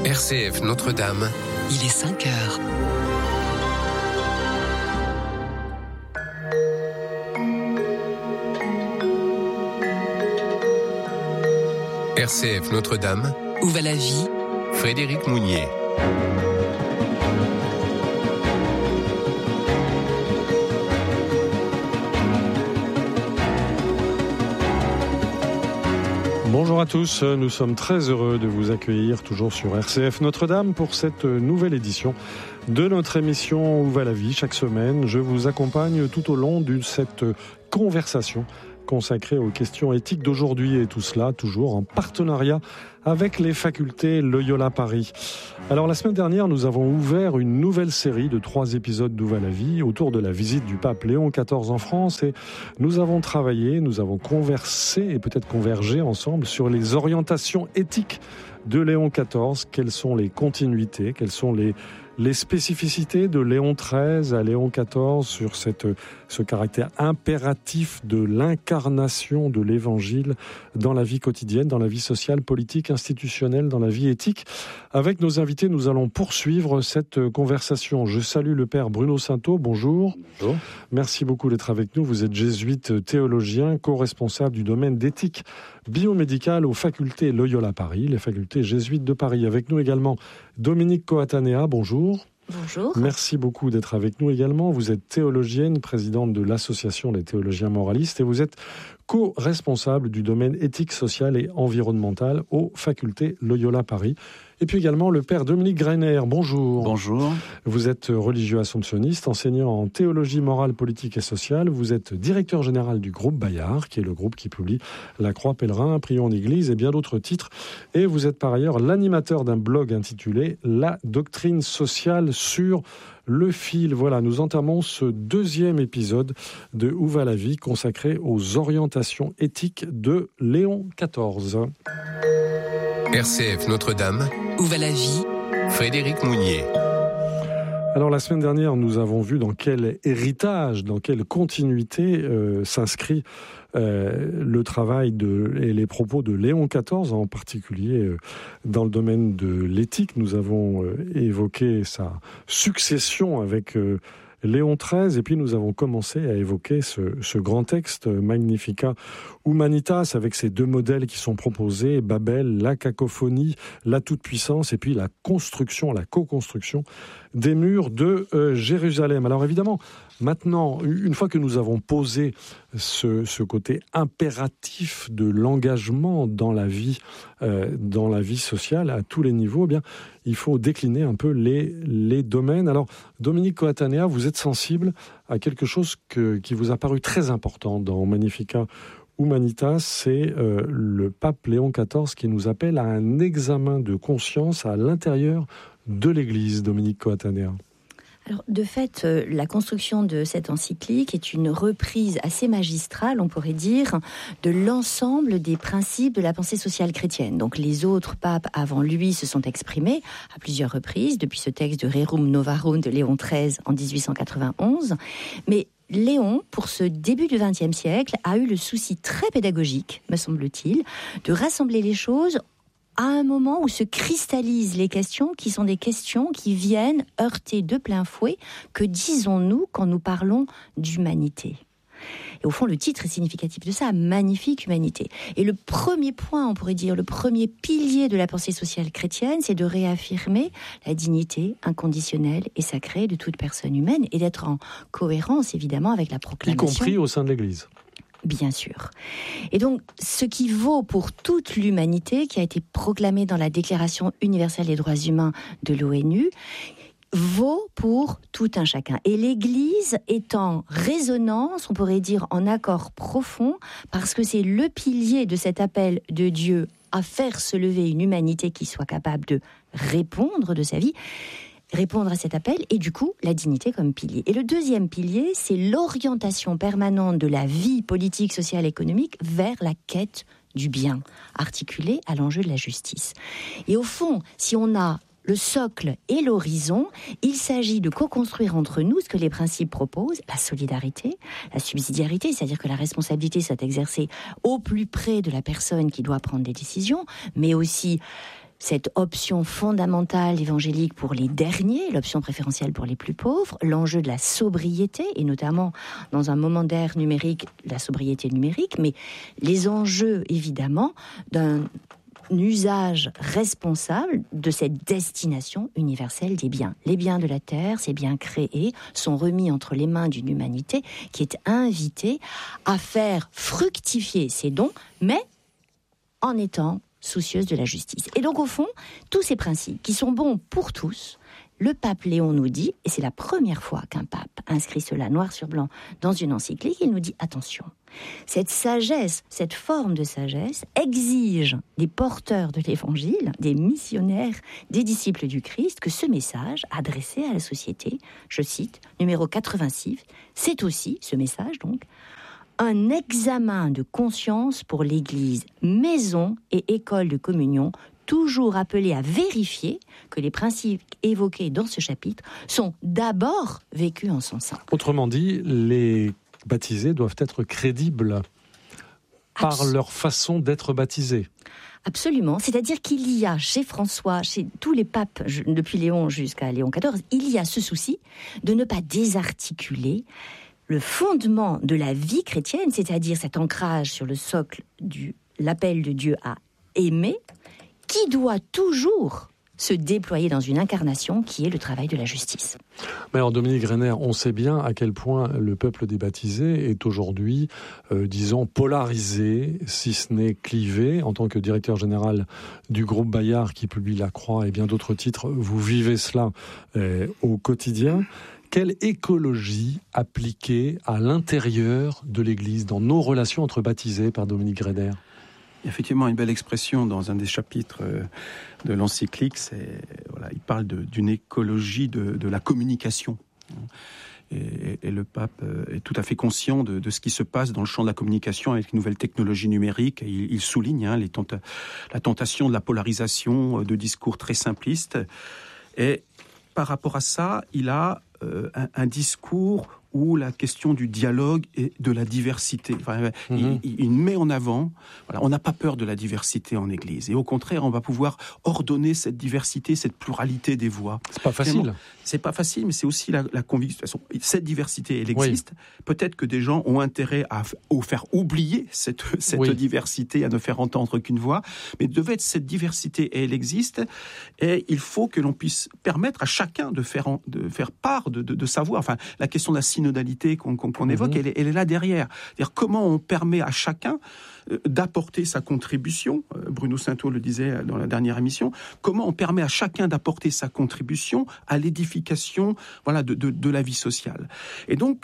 RCF Notre-Dame. Il est 5 heures. RCF Notre-Dame. Où va la vie? Frédéric Mounier. Bonjour à tous, nous sommes très heureux de vous accueillir toujours sur RCF Notre-Dame pour cette nouvelle édition de notre émission Où va la vie. Chaque semaine, je vous accompagne tout au long de cette conversation consacrée aux questions éthiques d'aujourd'hui, et tout cela toujours en partenariat avec les facultés Loyola Paris. Alors la semaine dernière, nous avons ouvert une nouvelle série de 3 épisodes d'Où va la vie autour de la visite du pape Léon XIV en France, et nous avons travaillé, nous avons conversé et peut-être convergé ensemble sur les orientations éthiques de Léon XIV. Quelles sont les continuités, quelles sont les spécificités de Léon XIII à Léon XIV sur ce caractère impératif de l'incarnation de l'Évangile dans la vie quotidienne, dans la vie sociale, politique, institutionnelle, dans la vie éthique. Avec nos invités, nous allons poursuivre cette conversation. Je salue le père Bruno Sainteau. Bonjour. Bonjour. Merci beaucoup d'être avec nous. Vous êtes jésuite théologien, co-responsable du domaine d'éthique biomédicale aux facultés Loyola Paris, les facultés jésuites de Paris. Avec nous également Dominique Coatanea. Bonjour. Bonjour. Merci beaucoup d'être avec nous également. Vous êtes théologienne, présidente de l'Association des théologiens moralistes, et vous êtes co-responsable du domaine éthique, social et environnemental aux facultés Loyola Paris. Et puis également le père Dominique Greiner. Bonjour. Bonjour. Vous êtes religieux assomptionniste, enseignant en théologie morale, politique et sociale. Vous êtes directeur général du groupe Bayard, qui est le groupe qui publie La Croix Pèlerin, Prions en Église et bien d'autres titres. Et vous êtes par ailleurs l'animateur d'un blog intitulé La doctrine sociale sur le fil. Voilà, nous entamons ce 2e épisode de Où va la vie, consacré aux orientations éthiques de Léon XIV. RCF Notre-Dame. Où va la vie? Frédéric Mounier. Alors la semaine dernière, nous avons vu dans quel héritage, dans quelle continuité s'inscrit le travail et les propos de Léon XIV, en particulier dans le domaine de l'éthique. Nous avons évoqué sa succession avec Léon XIII, et puis nous avons commencé à évoquer ce grand texte Magnificat Humanitas, avec ces 2 modèles qui sont proposés, Babel, la cacophonie, la toute-puissance, et puis la construction, la co-construction des murs de Jérusalem. Alors évidemment, maintenant, une fois que nous avons posé ce côté impératif de l'engagement dans la vie sociale à tous les niveaux, eh bien, il faut décliner un peu les domaines. Alors, Dominique Coatanea, vous êtes sensible à quelque chose qui vous a paru très important dans Magnificat Humanitas, c'est le pape Léon XIV qui nous appelle à un examen de conscience à l'intérieur de l'Église. Dominique Coatanea. Alors, de fait, la construction de cette encyclique est une reprise assez magistrale, on pourrait dire, de l'ensemble des principes de la pensée sociale chrétienne. Donc, les autres papes avant lui se sont exprimés à plusieurs reprises, depuis ce texte de Rerum Novarum de Léon XIII en 1891. Mais Léon, pour ce début du XXe siècle, a eu le souci très pédagogique, me semble-t-il, de rassembler les choses à un moment où se cristallisent les questions qui sont des questions qui viennent heurter de plein fouet que disons-nous quand nous parlons d'humanité. Et au fond, le titre est significatif de ça, Magnifique Humanité. Et le premier point, on pourrait dire, le premier pilier de la pensée sociale chrétienne, c'est de réaffirmer la dignité inconditionnelle et sacrée de toute personne humaine et d'être en cohérence, évidemment, avec la proclamation. Y compris au sein de l'Église. Bien sûr. Et donc, ce qui vaut pour toute l'humanité, qui a été proclamée dans la Déclaration universelle des droits humains de l'ONU, vaut pour tout un chacun. Et l'Église est en résonance, on pourrait dire en accord profond, parce que c'est le pilier de cet appel de Dieu à faire se lever une humanité qui soit capable de répondre de sa vie, répondre à cet appel, et du coup, la dignité comme pilier. Et le 2e pilier, c'est l'orientation permanente de la vie politique, sociale, économique vers la quête du bien, articulée à l'enjeu de la justice. Et au fond, si on a le socle et l'horizon, il s'agit de co-construire entre nous ce que les principes proposent, la solidarité, la subsidiarité, c'est-à-dire que la responsabilité soit exercée au plus près de la personne qui doit prendre des décisions, mais aussi cette option fondamentale évangélique pour les derniers, l'option préférentielle pour les plus pauvres, l'enjeu de la sobriété, et notamment dans un moment d'ère numérique, la sobriété numérique, mais les enjeux évidemment d'un usage responsable de cette destination universelle des biens. Les biens de la terre, ces biens créés, sont remis entre les mains d'une humanité qui est invitée à faire fructifier ses dons, mais en étant soucieuse de la justice. Et donc, au fond, tous ces principes qui sont bons pour tous, le pape Léon nous dit, et c'est la première fois qu'un pape inscrit cela noir sur blanc dans une encyclique, il nous dit, attention, cette sagesse, cette forme de sagesse exige des porteurs de l'évangile, des missionnaires, des disciples du Christ, que ce message adressé à la société, je cite, numéro 86, c'est aussi, ce message donc, un examen de conscience pour l'Église, maison et école de communion, toujours appelé à vérifier que les principes évoqués dans ce chapitre sont d'abord vécus en son sein. Autrement dit, les baptisés doivent être crédibles par leur façon d'être baptisés. Absolument, c'est-à-dire qu'il y a chez François, chez tous les papes, depuis Léon jusqu'à Léon XIV, il y a ce souci de ne pas désarticuler le fondement de la vie chrétienne, c'est-à-dire cet ancrage sur le socle de l'appel de Dieu à aimer, qui doit toujours se déployer dans une incarnation qui est le travail de la justice. Mais alors Dominique Renner, on sait bien à quel point le peuple des baptisés est aujourd'hui, disons, polarisé, si ce n'est clivé. En tant que directeur général du groupe Bayard qui publie La Croix et bien d'autres titres, vous vivez cela au quotidien. Quelle écologie appliquée à l'intérieur de l'Église, dans nos relations entre baptisés, par Dominique Renner? Effectivement, une belle expression dans un des chapitres de l'encyclique, il parle d'une écologie de la communication. Et le pape est tout à fait conscient de ce qui se passe dans le champ de la communication avec les nouvelles technologies numériques. Et il souligne la tentation de la polarisation, de discours très simplistes. Et par rapport à ça, il a un discours où la question du dialogue et de la diversité. Il met en avant, on n'a pas peur de la diversité en Église. Et au contraire, on va pouvoir ordonner cette diversité, cette pluralité des voix. C'est pas facile. C'est pas facile, mais c'est aussi la conviction. Cette diversité, elle existe. Oui. Peut-être que des gens ont intérêt à faire oublier cette diversité, à ne faire entendre qu'une voix. Mais cette diversité, et elle existe. Et il faut que l'on puisse permettre à chacun de faire part de sa voix. Enfin, la question de la synodalité qu'on évoque, elle est là derrière. C'est-à-dire comment on permet à chacun d'apporter sa contribution. Bruno Sainteau le disait dans la dernière émission. Comment on permet à chacun d'apporter sa contribution à l'édification, de la vie sociale. Et donc,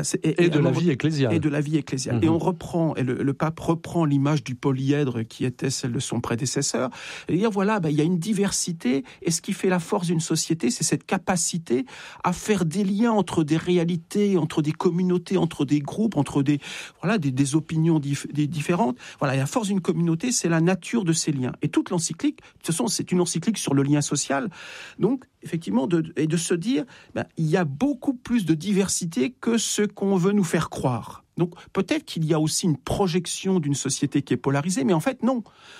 de la vie ecclésiale. Et de la vie ecclésiale. Et on reprend, et le pape reprend l'image du polyèdre qui était celle de son prédécesseur. Et dire il y a une diversité, et ce qui fait la force d'une société, c'est cette capacité à faire des liens entre des réalités, entre des communautés, entre des groupes, entre des opinions différentes. Et la force d'une communauté, c'est la nature de ces liens. Et toute l'encyclique, de toute façon, c'est une encyclique sur le lien social. Donc, effectivement, de se dire, il y a beaucoup plus de diversité que ce qu'on veut nous faire croire. Donc, peut-être qu'il y a aussi une projection d'une société qui est polarisée, mais en fait, non.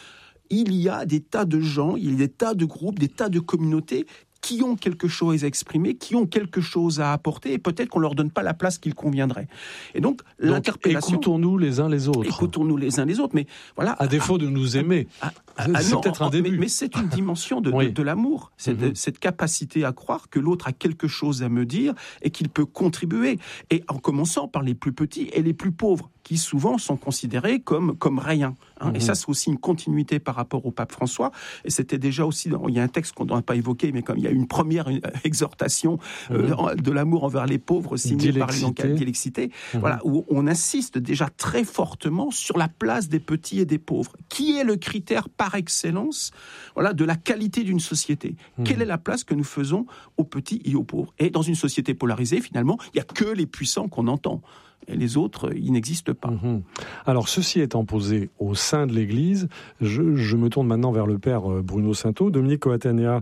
Il y a des tas de gens, il y a des tas de groupes, des tas de communautés qui ont quelque chose à exprimer, qui ont quelque chose à apporter, et peut-être qu'on ne leur donne pas la place qu'il conviendrait. Et donc l'interpellation... Écoutons-nous les uns les autres. Écoutons-nous les uns les autres, mais voilà... À défaut de nous aimer. C'est peut-être un début. Mais c'est une dimension de l'amour. Cette capacité à croire que l'autre a quelque chose à me dire et qu'il peut contribuer. Et en commençant par les plus petits et les plus pauvres, qui souvent sont considérés comme rien. Et ça, c'est aussi une continuité par rapport au pape François. Et c'était déjà aussi, il y a un texte qu'on n'a pas évoqué, mais comme il y a une première exhortation de l'amour envers les pauvres signée par Dilexité, où on insiste déjà très fortement sur la place des petits et des pauvres, qui est le critère par excellence de la qualité d'une société. Quelle est la place que nous faisons aux petits et aux pauvres? Et dans une société polarisée, finalement, il n'y a que les puissants qu'on entend. Et les autres, ils n'existent pas. Alors, ceci étant posé au sein de l'Église, je me tourne maintenant vers le père Bruno Sainteau. Dominique Coatanea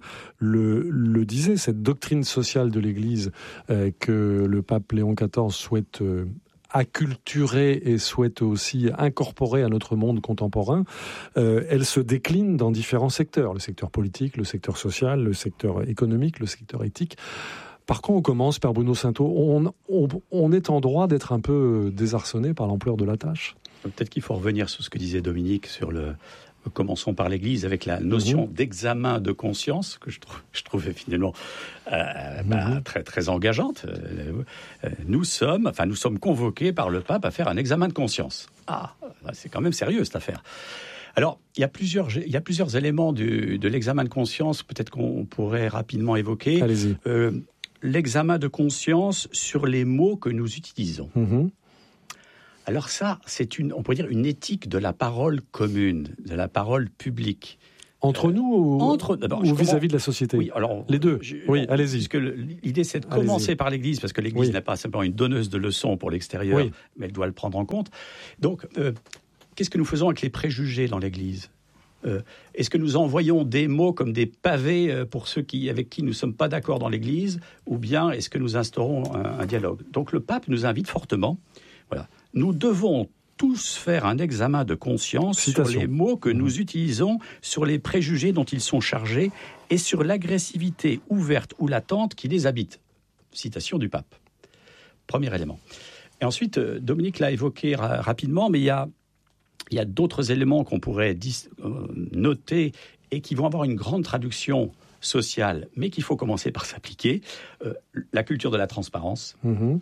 le disait, cette doctrine sociale de l'Église que le pape Léon XIV souhaite acculturée et souhaite aussi incorporer à notre monde contemporain, elle se décline dans différents secteurs, le secteur politique, le secteur social, le secteur économique, le secteur éthique. Par quoi on commence, Père Bruno Sainteau ? On est en droit d'être un peu désarçonné par l'ampleur de la tâche. Peut-être qu'il faut revenir sur ce que disait Dominique sur commençons par l'Église avec la notion d'examen de conscience que je trouvais finalement très très engageante. Nous sommes convoqués par le pape à faire un examen de conscience. C'est quand même sérieux cette affaire. Alors, il y a plusieurs éléments de l'examen de conscience, peut-être qu'on pourrait rapidement évoquer. Allez-y. L'examen de conscience sur les mots que nous utilisons. Alors ça, on pourrait dire une éthique de la parole commune, de la parole publique. Entre nous ou vis-à-vis de la société ? Oui, alors, les deux. Allez-y. Puisque l'idée, c'est de commencer par l'Église, parce que l'Église n'est pas simplement une donneuse de leçons pour l'extérieur, mais elle doit le prendre en compte. Donc, qu'est-ce que nous faisons avec les préjugés dans l'Église ? Est-ce que nous envoyons des mots comme des pavés pour ceux avec qui nous ne sommes pas d'accord dans l'Église, ou bien est-ce que nous instaurons un dialogue ? Donc le pape nous invite fortement. Voilà. Nous devons tous faire un examen de conscience sur les mots que nous utilisons, sur les préjugés dont ils sont chargés et sur l'agressivité ouverte ou latente qui les habite. Citation du pape. Premier élément. Et ensuite, Dominique l'a évoqué rapidement, mais il y a d'autres éléments qu'on pourrait noter et qui vont avoir une grande traduction sociale, mais qu'il faut commencer par s'appliquer. La culture de la transparence.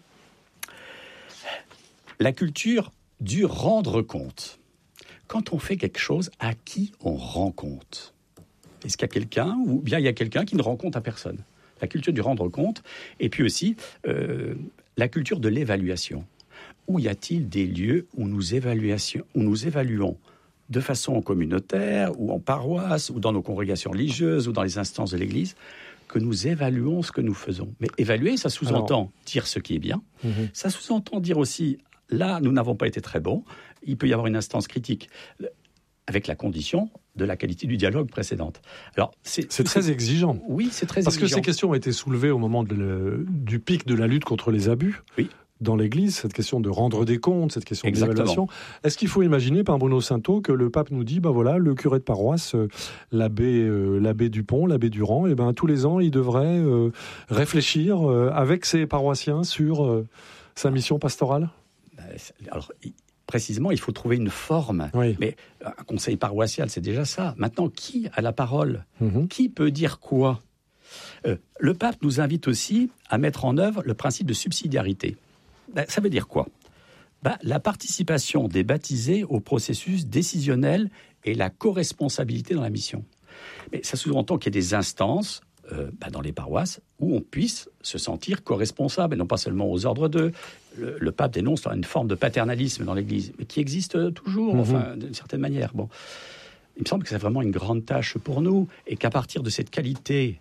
La culture du rendre compte. Quand on fait quelque chose, à qui on rend compte ? Est-ce qu'il y a quelqu'un, ou bien il y a quelqu'un qui ne rend compte à personne ? La culture du rendre compte, et puis aussi la culture de l'évaluation. Où y a-t-il des lieux où nous évaluons de façon communautaire, ou en paroisse, ou dans nos congrégations religieuses, ou dans les instances de l'Église, que nous évaluons ce que nous faisons. Mais évaluer, ça sous-entend dire ce qui est bien. Ça sous-entend dire aussi, là, nous n'avons pas été très bons. Il peut y avoir une instance critique, avec la condition de la qualité du dialogue précédente. Alors, c'est très exigeant. Oui, c'est très Parce exigeant. que ces questions ont été soulevées au moment du pic de la lutte contre les abus. Oui. Dans l'Église, cette question de rendre des comptes, cette question d'évaluation. Est-ce qu'il faut imaginer, par Bruno Sainteau, que le pape nous dit, le curé de paroisse, l'abbé Dupont, l'abbé Durand, tous les ans, il devrait réfléchir avec ses paroissiens sur sa mission pastorale ? Alors, précisément, il faut trouver une forme. Oui. Mais un conseil paroissial, c'est déjà ça. Maintenant, qui a la parole ? Qui peut dire quoi ? Le pape nous invite aussi à mettre en œuvre le principe de subsidiarité. Ça veut dire quoi ? La participation des baptisés au processus décisionnel et la co-responsabilité dans la mission. Mais ça sous-entend qu'il y ait des instances dans les paroisses où on puisse se sentir co-responsable, et non pas seulement aux ordres d'eux. Le pape dénonce une forme de paternalisme dans l'Église, mais qui existe toujours, d'une certaine manière. Bon. Il me semble que c'est vraiment une grande tâche pour nous, et qu'à partir de cette qualité,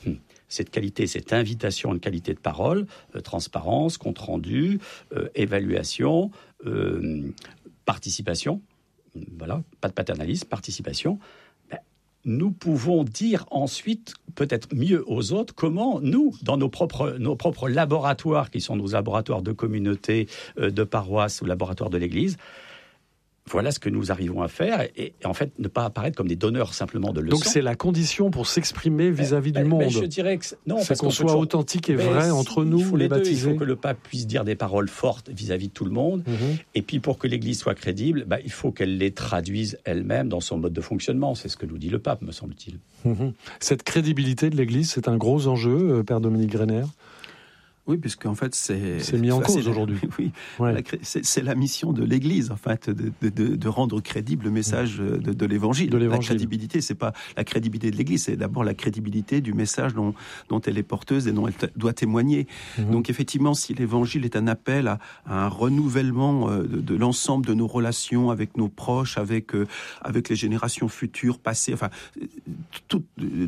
cette invitation à une qualité de parole, transparence, compte-rendu, évaluation, participation, pas de paternalisme, participation, nous pouvons dire ensuite, peut-être mieux aux autres, comment nous, dans nos propres laboratoires, qui sont nos laboratoires de communauté, de paroisse ou laboratoires de l'Église, voilà ce que nous arrivons à faire, et en fait, ne pas apparaître comme des donneurs simplement de leçons. Donc c'est la condition pour s'exprimer vis-à-vis du monde. Je dirais que non, c'est qu'on soit authentique et vrai entre nous, les baptisés. Il faut que le pape puisse dire des paroles fortes vis-à-vis de tout le monde, et puis pour que l'Église soit crédible, il faut qu'elle les traduise elle-même dans son mode de fonctionnement. C'est ce que nous dit le pape, me semble-t-il. Cette crédibilité de l'Église, c'est un gros enjeu, Père Dominique Greiner. Oui, puisqu'en fait, c'est mis en cause aujourd'hui. Oui, c'est la mission de l'Église, en fait, de rendre crédible le message de l'Évangile. La crédibilité, c'est pas la crédibilité de l'Église, c'est d'abord la crédibilité du message dont elle est porteuse et dont elle doit témoigner. Donc, effectivement, si l'Évangile est un appel à un renouvellement de l'ensemble de nos relations avec nos proches, avec les générations futures, passées, enfin, toutes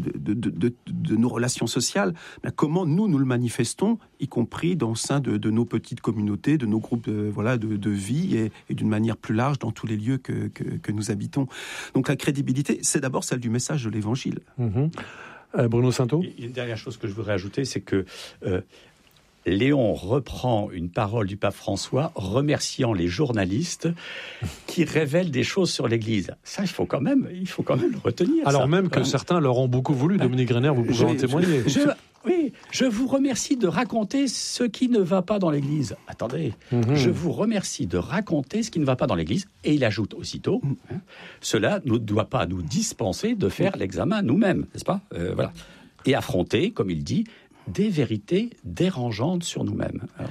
de nos relations sociales, comment nous le manifestons, y compris dans le sein de nos petites communautés, de nos groupes de vie et d'une manière plus large dans tous les lieux que nous habitons. Donc la crédibilité, c'est d'abord celle du message de l'Évangile. Bruno Sainteau ? Une dernière chose que je voudrais ajouter, c'est que Léon reprend une parole du pape François remerciant les journalistes qui révèlent des choses sur l'Église. Ça, il faut quand même le retenir. Alors ça. même que certains leur ont beaucoup voulu. Dominique Renner, vous pouvez en témoigner. Je vous remercie de raconter ce qui ne va pas dans l'Église. Attendez, je vous remercie de raconter ce qui ne va pas dans l'Église. Et il ajoute aussitôt, cela ne doit pas nous dispenser de faire l'examen nous-mêmes, n'est-ce pas voilà. Et affronter, comme il dit, des vérités dérangeantes sur nous-mêmes. Alors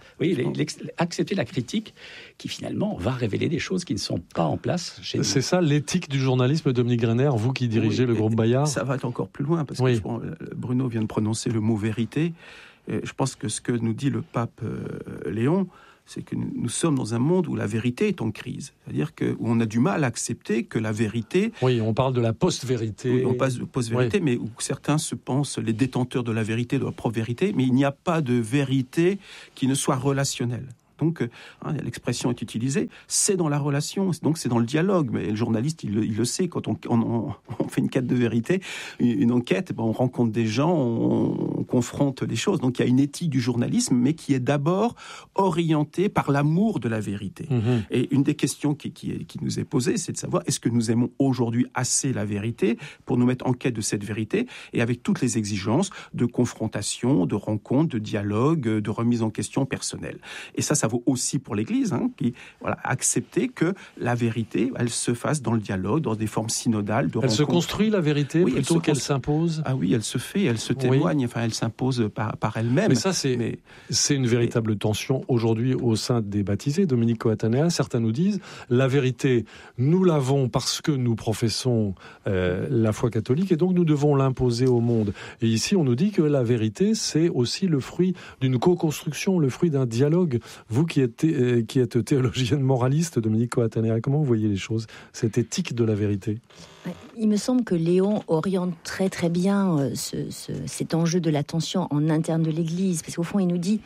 accepter la critique qui finalement va révéler des choses qui ne sont pas en place chez nous. C'est ça l'éthique du journalisme, Dominique Renner, vous qui dirigez le groupe Bayard. Ça va encore plus loin, parce que Bruno vient de prononcer le mot vérité. Et je pense que ce que nous dit le pape Léon, c'est que nous sommes dans un monde où la vérité est en crise. C'est-à-dire où on a du mal à accepter que la vérité... Oui, on parle de la post-vérité. On passe de post-vérité, mais où certains se pensent les détenteurs de la vérité, de la propre vérité, mais il n'y a pas de vérité qui ne soit relationnelle. Donc, l'expression est utilisée, c'est dans la relation, donc c'est dans le dialogue. Mais le journaliste, il le sait, quand on fait une quête de vérité, une enquête, on rencontre des gens, on confronte les choses. Donc, il y a une éthique du journalisme, mais qui est d'abord orientée par l'amour de la vérité. Et une des questions qui nous est posée, c'est de savoir, est-ce que nous aimons aujourd'hui assez la vérité pour nous mettre en quête de cette vérité, et avec toutes les exigences de confrontation, de rencontre, de dialogue, de remise en question personnelle. Et ça vaut aussi pour l'Église, qui accepter que la vérité, elle se fasse dans le dialogue, dans des formes synodales de rencontres. Elle se construit, la vérité, plutôt qu'elle s'impose. Ah oui, elle se fait, elle se témoigne, elle s'impose par elle-même. Mais ça, c'est une véritable tension aujourd'hui au sein des baptisés. Dominique Coatanea, certains nous disent, la vérité, nous l'avons parce que nous professons la foi catholique, et donc nous devons l'imposer au monde. Et ici, on nous dit que la vérité, c'est aussi le fruit d'une co-construction, le fruit d'un dialogue. Vous qui êtes théologienne moraliste, Dominique Coatanea, comment vous voyez les choses, cette éthique de la vérité? Il me semble que Léon oriente très très bien cet enjeu de la tension en interne de l'Église, parce qu'au fond, il nous dit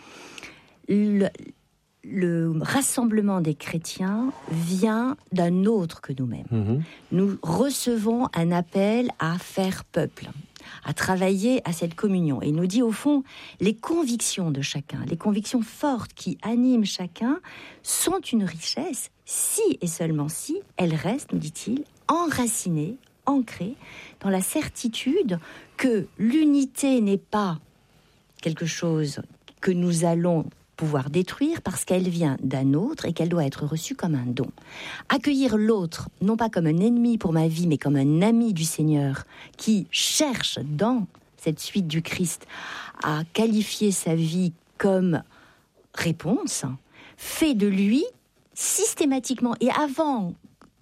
le rassemblement des chrétiens vient d'un autre que nous-mêmes. Nous recevons un appel à faire peuple, à travailler à cette communion. Et il nous dit, au fond, les convictions de chacun, les convictions fortes qui animent chacun, sont une richesse, si et seulement si elles restent, nous dit-il, enracinées, ancrées dans la certitude que l'unité n'est pas quelque chose que nous allons pouvoir détruire parce qu'elle vient d'un autre et qu'elle doit être reçue comme un don. Accueillir l'autre, non pas comme un ennemi pour ma vie, mais comme un ami du Seigneur qui cherche dans cette suite du Christ à qualifier sa vie comme réponse, fait de lui systématiquement et avant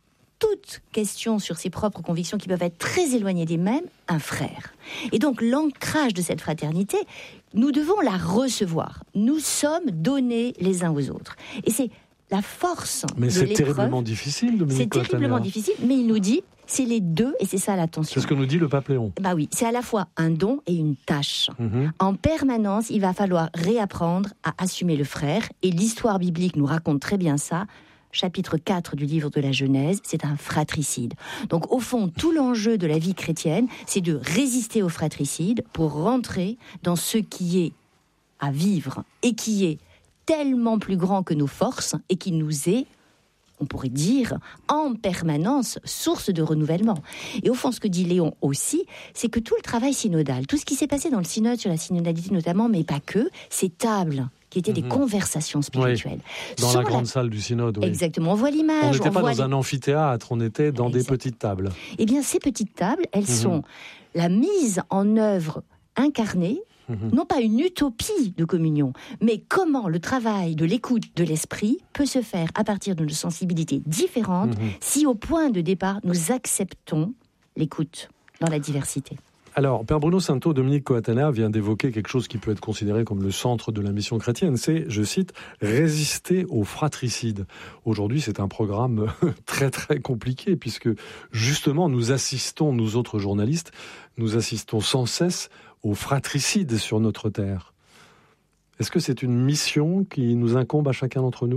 toute question sur ses propres convictions qui peuvent être très éloignées des mêmes, un frère. Et donc l'ancrage de cette fraternité, nous devons la recevoir. Nous sommes donnés les uns aux autres. Et c'est la force de l'épreuve. Mais c'est terriblement difficile, Dominique Coatanea. C'est terriblement difficile, mais il nous dit, c'est les deux, et c'est ça l'attention. C'est ce que nous dit le pape Léon. Bah oui, c'est à la fois un don et une tâche. En permanence, il va falloir réapprendre à assumer le frère, et l'histoire biblique nous raconte très bien ça. Chapitre 4 du livre de la Genèse, c'est un fratricide. Donc au fond, tout l'enjeu de la vie chrétienne, c'est de résister au fratricide pour rentrer dans ce qui est à vivre et qui est tellement plus grand que nos forces et qui nous est, on pourrait dire, en permanence, source de renouvellement. Et au fond, ce que dit Léon aussi, c'est que tout le travail synodal, tout ce qui s'est passé dans le synode sur la synodalité notamment, mais pas que, ces tables qui étaient des conversations spirituelles. Oui, dans la grande salle du synode, oui. Exactement, on voit l'image. On n'était pas dans un amphithéâtre, on était dans des petites tables. Eh bien, ces petites tables, elles sont la mise en œuvre incarnée, non pas une utopie de communion, mais comment le travail de l'écoute de l'esprit peut se faire à partir de nos sensibilités différentes, si au point de départ, nous acceptons l'écoute dans la diversité. Alors, Père Bruno Sainteau, Dominique Coatanea vient d'évoquer quelque chose qui peut être considéré comme le centre de la mission chrétienne. C'est, je cite, « résister au fratricide ». Aujourd'hui, c'est un programme très très compliqué puisque justement nous assistons, nous autres journalistes, nous assistons sans cesse au fratricide sur notre terre. Est-ce que c'est une mission qui nous incombe à chacun d'entre nous ?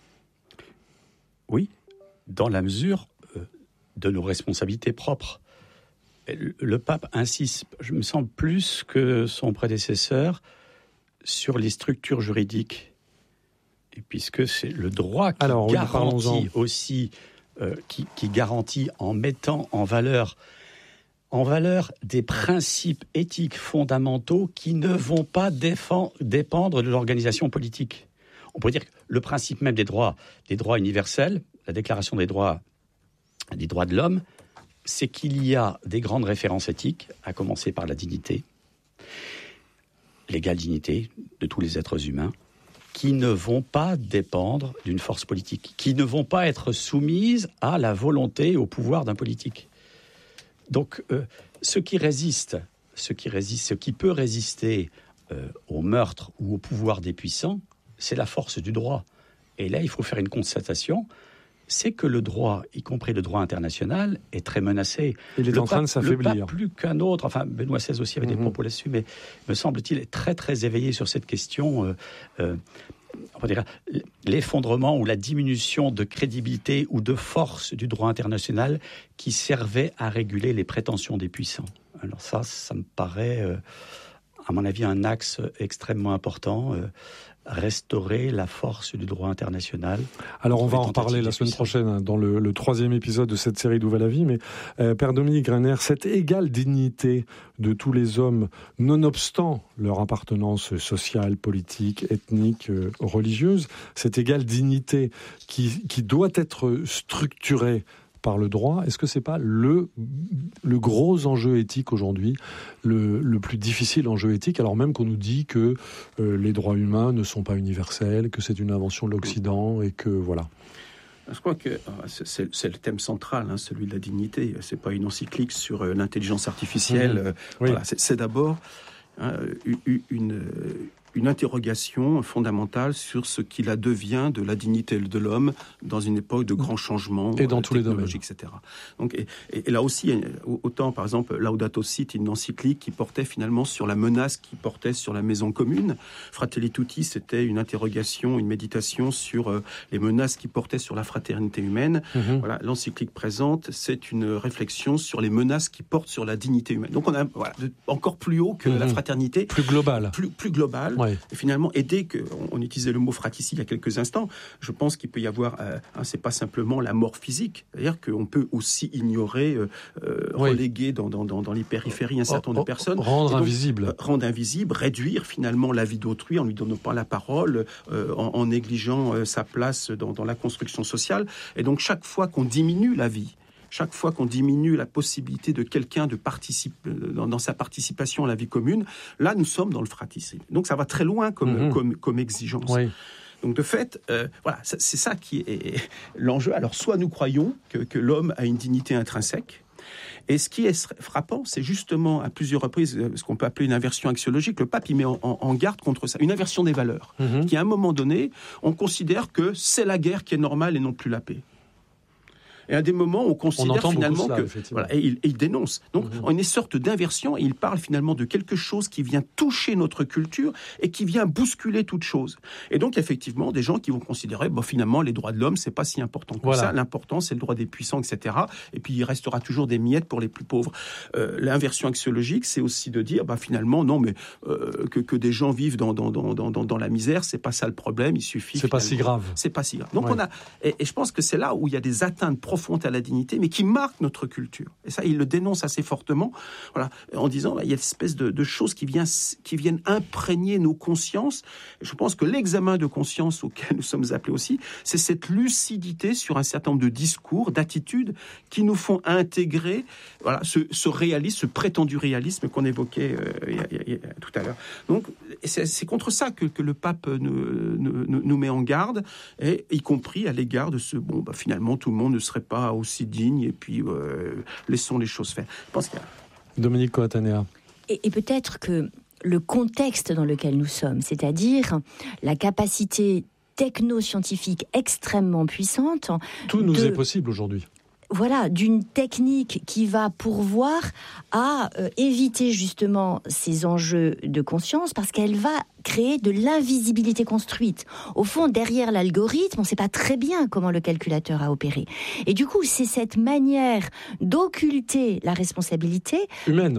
Oui, dans la mesure de nos responsabilités propres. Le pape insiste, je me sens plus que son prédécesseur, sur les structures juridiques, et puisque c'est le droit qui garantit aussi, qui garantit en mettant en valeur des principes éthiques fondamentaux qui ne vont pas dépendre de l'organisation politique. On pourrait dire que le principe même des droits universels, la Déclaration des droits de l'homme, c'est qu'il y a des grandes références éthiques, à commencer par la dignité, l'égale dignité de tous les êtres humains, qui ne vont pas dépendre d'une force politique, qui ne vont pas être soumises à la volonté, au pouvoir d'un politique. Donc, ce qui peut résister au meurtre ou au pouvoir des puissants, c'est la force du droit. Et là, il faut faire une constatation, c'est que le droit, y compris le droit international, est très menacé. Il est en train de s'affaiblir. Le pape, plus qu'un autre, enfin Benoît XVI aussi avait des propos là-dessus, mais me semble-t-il est très très éveillé sur cette question. On va dire, l'effondrement ou la diminution de crédibilité ou de force du droit international qui servait à réguler les prétentions des puissants. Alors ça me paraît, à mon avis, un axe extrêmement important. Restaurer la force du droit international. Alors on va en reparler la semaine prochaine dans le 3e épisode de cette série d'Où va la vie, mais Père Dominique Graener, cette égale dignité de tous les hommes, nonobstant leur appartenance sociale, politique, ethnique, religieuse, cette égale dignité qui doit être structurée par le droit, est-ce que c'est pas le gros enjeu éthique aujourd'hui, le plus difficile enjeu éthique, alors même qu'on nous dit que les droits humains ne sont pas universels, que c'est une invention de l'Occident et que voilà. Je crois que c'est le thème central, celui de la dignité. C'est pas une encyclique sur l'intelligence artificielle. Oui. Voilà, c'est d'abord une interrogation fondamentale sur ce qu'il advient de la dignité de l'homme dans une époque de grands changements et dans tous les domaines, etc. Donc, et là aussi, autant par exemple Laudato Si, une encyclique qui portait finalement sur la menace qui portait sur la maison commune. Fratelli Tutti, c'était une interrogation, une méditation sur les menaces qui portaient sur la fraternité humaine. Voilà, l'encyclique présente, c'est une réflexion sur les menaces qui portent sur la dignité humaine. Donc on a encore plus haut que la fraternité, plus global, plus global. Ouais. Et finalement, on utilisait le mot fratricide il y a quelques instants, je pense qu'il peut y avoir, c'est pas simplement la mort physique, c'est-à-dire qu'on peut aussi ignorer, reléguer dans les périphéries un certain nombre de personnes. Rendre invisible, réduire finalement la vie d'autrui en lui donnant pas la parole, en négligeant sa place dans la construction sociale. Et donc chaque fois qu'on diminue la vie, chaque fois qu'on diminue la possibilité de quelqu'un de participer dans sa participation à la vie commune, là nous sommes dans le fratricide. Donc ça va très loin comme exigence. Oui. Donc de fait, voilà, c'est ça qui est l'enjeu. Alors soit nous croyons que l'homme a une dignité intrinsèque, et ce qui est frappant, c'est justement à plusieurs reprises ce qu'on peut appeler une inversion axiologique. Le pape, il met en garde contre ça, une inversion des valeurs, qui à un moment donné, on considère que c'est la guerre qui est normale et non plus la paix. Et à des moments, on considère finalement que... Voilà, et il dénonce. Donc, on a une sorte d'inversion, et il parle finalement de quelque chose qui vient toucher notre culture et qui vient bousculer toute chose. Et donc, effectivement, des gens qui vont considérer, finalement, les droits de l'homme, c'est pas si important que ça. L'important, c'est le droit des puissants, etc. Et puis, il restera toujours des miettes pour les plus pauvres. L'inversion axiologique, c'est aussi de dire, finalement, non, mais que des gens vivent dans la misère, c'est pas ça le problème, il suffit... C'est pas si grave. C'est pas si grave. Donc, on a... Et je pense que c'est là où il y a des atteintes profondes à la dignité, mais qui marque notre culture. Et ça, il le dénonce assez fortement, voilà, en disant, il y a une espèce de choses qui viennent imprégner nos consciences. Et je pense que l'examen de conscience auquel nous sommes appelés aussi, c'est cette lucidité sur un certain nombre de discours, d'attitudes, qui nous font intégrer, voilà, ce réalisme, ce prétendu réalisme qu'on évoquait tout à l'heure. Donc, c'est contre ça que le pape nous met en garde, et y compris à l'égard de ce, finalement, tout le monde ne serait pas aussi digne, et puis laissons les choses faire. Je pense qu'il y a... Dominique Coatanea. Et peut-être que le contexte dans lequel nous sommes, c'est-à-dire la capacité techno-scientifique extrêmement puissante... Tout nous est possible aujourd'hui. Voilà, d'une technique qui va pourvoir à éviter justement ces enjeux de conscience, parce qu'elle va créer de l'invisibilité construite. Au fond, derrière l'algorithme, on ne sait pas très bien comment le calculateur a opéré. Et du coup, c'est cette manière d'occulter la responsabilité humaine,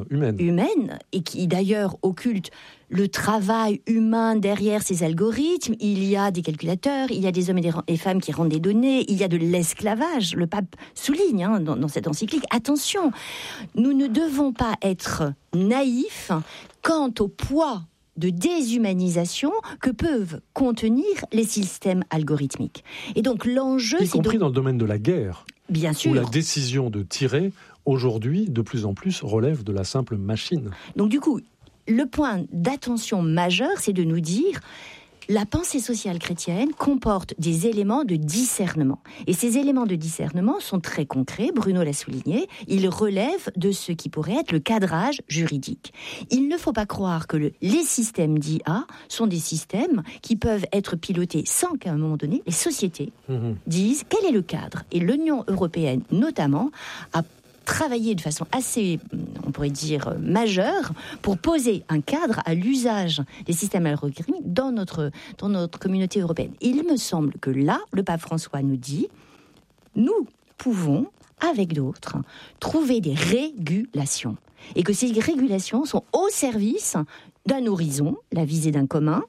et qui d'ailleurs occulte le travail humain derrière ces algorithmes. Il y a des calculateurs, il y a des hommes et des femmes qui rendent des données, il y a de l'esclavage. Le pape souligne dans cette encyclique, attention, nous ne devons pas être naïfs quant au poids de déshumanisation que peuvent contenir les systèmes algorithmiques. Et donc l'enjeu, y compris dans le domaine de la guerre, bien sûr, où la décision de tirer, aujourd'hui, de plus en plus, relève de la simple machine. Donc du coup, le point d'attention majeur, c'est de nous dire la pensée sociale chrétienne comporte des éléments de discernement. Et ces éléments de discernement sont très concrets, Bruno l'a souligné, ils relèvent de ce qui pourrait être le cadrage juridique. Il ne faut pas croire que les systèmes d'IA sont des systèmes qui peuvent être pilotés sans qu'à un moment donné, les sociétés disent quel est le cadre. Et l'Union européenne, notamment, a travailler de façon assez, on pourrait dire, majeure pour poser un cadre à l'usage des systèmes algorithmiques dans notre communauté européenne. Il me semble que là, le pape François nous dit, nous pouvons, avec d'autres, trouver des régulations. Et que ces régulations sont au service d'un horizon, la visée d'un commun,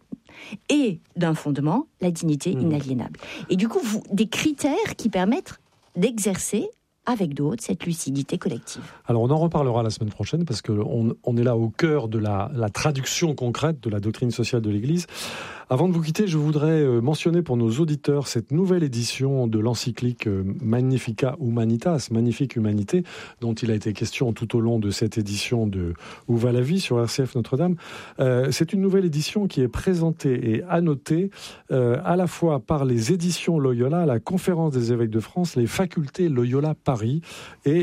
et d'un fondement, la dignité inaliénable. Et du coup, des critères qui permettent d'exercer avec d'autres, cette lucidité collective. Alors on en reparlera la semaine prochaine parce qu'on est là au cœur de la traduction concrète de la doctrine sociale de l'Église. Avant de vous quitter, je voudrais mentionner pour nos auditeurs cette nouvelle édition de l'encyclique Magnifica Humanitas, Magnifique Humanité, dont il a été question tout au long de cette édition de Où va la vie sur RCF Notre-Dame. C'est une nouvelle édition qui est présentée et annotée à la fois par les éditions Loyola, la Conférence des évêques de France, les facultés Loyola Paris et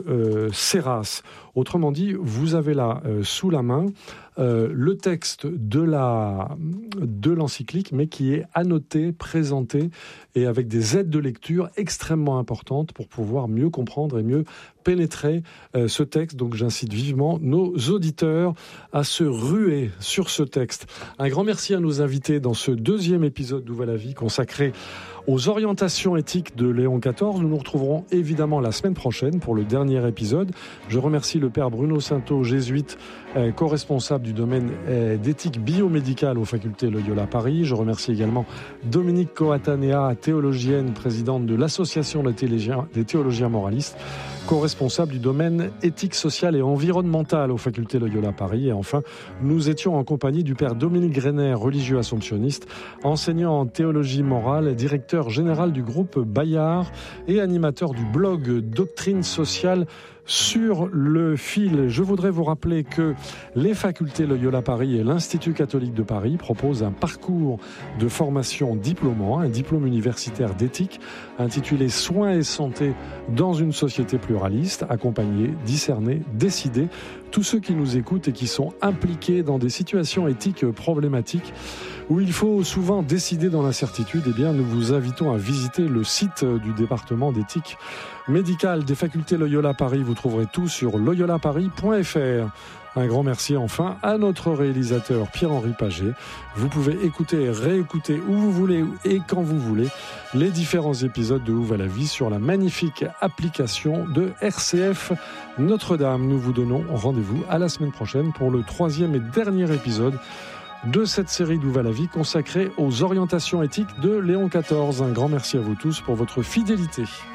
le CERAS. Autrement dit, vous avez là sous la main le texte de l'encyclique, mais qui est annoté, présenté, et avec des aides de lecture extrêmement importantes pour pouvoir mieux comprendre et mieux pénétrer ce texte. Donc j'incite vivement nos auditeurs à se ruer sur ce texte. Un grand merci à nos invités dans ce deuxième épisode d'Où va la vie, consacré aux orientations éthiques de Léon XIV. Nous nous retrouverons évidemment la semaine prochaine pour le dernier épisode. Je remercie le père Bruno Sainteau, jésuite, co-responsable du domaine d'éthique biomédicale aux facultés Loyola Paris. Je remercie également Dominique Coatanea, théologienne, présidente de l'Association des théologiens moralistes, co-responsable du domaine éthique sociale et environnementale aux facultés Loyola Paris. Et enfin, nous étions en compagnie du père Dominique Greiner, religieux assomptionniste, enseignant en théologie morale, directeur général du groupe Bayard et animateur du blog Doctrine sociale sur le fil. Je voudrais vous rappeler que les facultés Loyola Paris et l'Institut catholique de Paris proposent un parcours de formation diplômant, un diplôme universitaire d'éthique intitulé Soins et santé dans une société pluraliste, accompagner, discerner, décider. Tous ceux qui nous écoutent et qui sont impliqués dans des situations éthiques problématiques où il faut souvent décider dans l'incertitude, eh bien, nous vous invitons à visiter le site du département d'éthique médicale des facultés Loyola Paris. Vous trouverez tout sur loyolaparis.fr. Un grand merci enfin à notre réalisateur Pierre-Henri Paget. Vous pouvez écouter et réécouter où vous voulez et quand vous voulez les différents épisodes de Où va la vie sur la magnifique application de RCF Notre-Dame. Nous vous donnons rendez-vous à la semaine prochaine pour le 3e et dernier épisode de cette série d'Où va la vie consacrée aux orientations éthiques de Léon XIV. Un grand merci à vous tous pour votre fidélité.